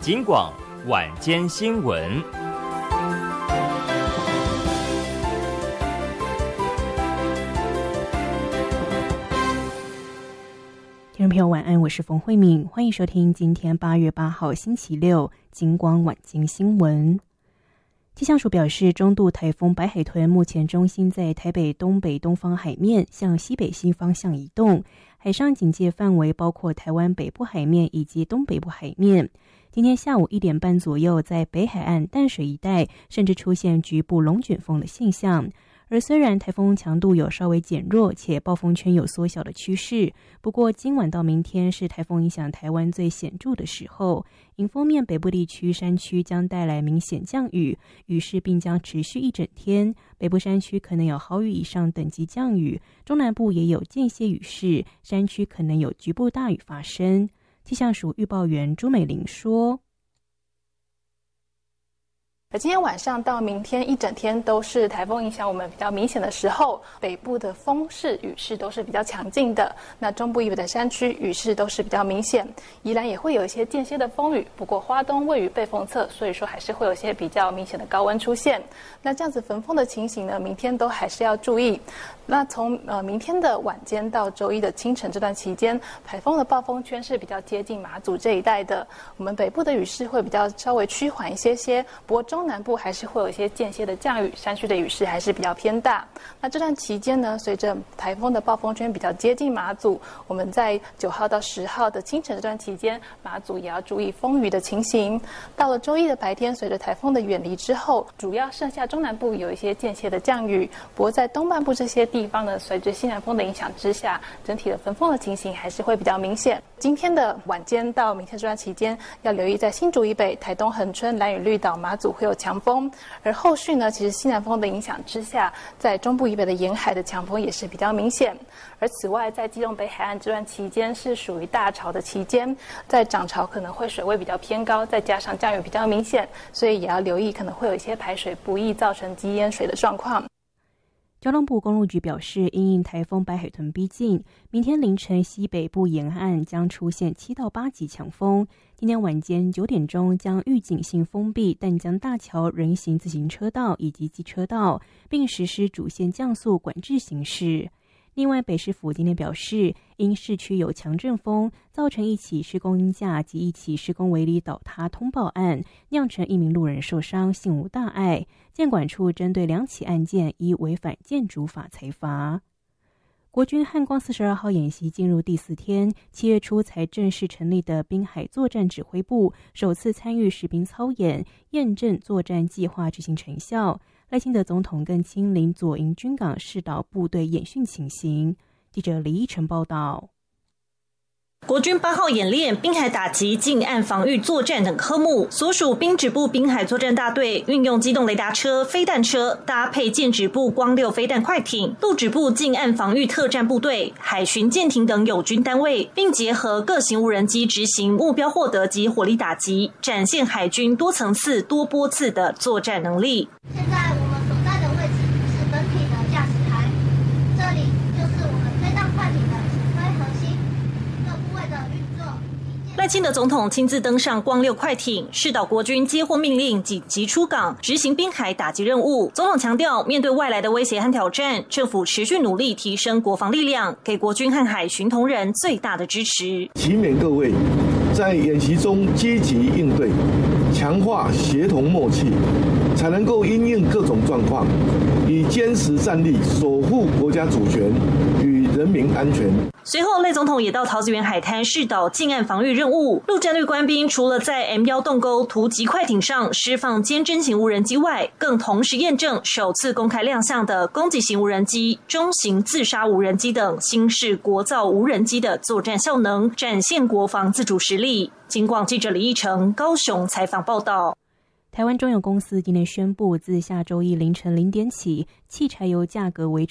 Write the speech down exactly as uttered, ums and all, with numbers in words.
警广晚间新闻。 听众朋友晚安，我是冯慧敏，欢迎收听今天八月八号星期六警广晚间新闻。气象署表示，中度台风白海豚目前中心在台北东北东方海面向西北西方向移动，海上警戒范围包括台湾北部海面以及东北部海面。今天下午一点半左右，在北海岸淡水一带甚至出现局部龙卷风的现象。而虽然台风强度有稍微减弱，且暴风圈有缩小的趋势，不过今晚到明天是台风影响台湾最显著的时候。迎风面北部地区山区将带来明显降雨，雨势并将持续一整天。北部山区可能有豪雨以上等级降雨，中南部也有间歇雨势，山区可能有局部大雨发生。气象署预报员朱美玲说， 而今天晚上到明天一整天都是台风影响我们比较明显的时候，北部的风势雨势都是比较强劲的，那中部以北的山区雨势都是比较明显，宜兰也会有一些间歇的风雨，不过花东位于背风侧，所以说还是会有一些比较明显的高温出现。那这样子焚风的情形呢，明天都还是要注意。那从呃明天的晚间到周一的清晨这段期间，台风的暴风圈是比较接近马祖这一带的，我们北部的雨势会比较稍微趋缓一些些，不过中南部还是会有一些间歇的降雨，山区的雨势还是比较偏大。那这段期间呢，随着台风的暴风圈比较接近马祖，我们在九号到十号的清晨这段期间，马祖也要注意风雨的情形。到了周一的白天，随着台风的远离之后，主要剩下中南部有一些间歇的降雨，不过在东半部这些地方呢，随着西南风的影响之下，整体的焚风的情形还是会比较明显。今天的晚间到明天这段期间，要留意在新竹以北、台东恒春、兰屿绿岛、马祖会有强风，而后续呢，其实西南风的影响之下，在中部以北的沿海的强风也是比较明显。而此外，在基隆北海岸这段期间是属于大潮的期间，在涨潮可能会水位比较偏高，再加上降雨比较明显，所以也要留意可能会有一些排水不易造成积淹水的状况。 交通部公路局表示，因应台风白海豚逼近，明天凌晨西北部沿岸将出现七到八级强风。今天晚间九点钟将预警性封闭淡江大桥人行自行车道以及机车道，并实施主线降速管制行驶。另外，北市府今天表示，因市区有强阵风，造成一起施工鹰架及一起施工围篱倒塌通报案，酿成一名路人受伤，幸无大碍。建管处针对两起案件依违反建筑法裁罚。国军汉光四十二号演习进入第四天，七月初才正式成立的滨海作战指挥部首次参与实兵操演，验证作战计划执行成效。赖清德总统更亲临左营军港视导部队演训情形。记者李依晨报道。 国军八号演练滨海打击、近岸防御作战等科目，所属滨指部滨海作战大队运用机动雷达车、飞弹车，搭配舰指部光六飞弹快艇、陆指部近岸防御特战部队、海巡舰艇等友军单位，并结合各型无人机执行目标获得及火力打击，展现海军多层次、多波次的作战能力。 现在我们所在的位置是本体的驾驶台，这里就是我们飞弹快艇的指挥核心。 赖清德总统亲自登上光六快艇，视导国军接获命令紧急出港，执行滨海打击任务。总统强调，面对外来的威胁和挑战，政府持续努力提升国防力量，给国军和海巡同仁最大的支持。 祈勉各位在演习中积极应对，强化协同默契，才能够因应各种状况，以坚实战力守护国家主权与人民安全。 随后，赖总统也到桃子园海滩视导近岸防御任务。陆战队官兵除了在 M 一 洞沟突击快艇上释放坚侦型无人机外，更同时验证首次公开亮相的攻击型无人机、中型自杀无人机等新式国造无人机的作战效能，展现国防自主实力。警广记者李义成高雄采访报道。 台湾中油公司今天宣布，自下周一凌晨零点起，汽柴油价格维持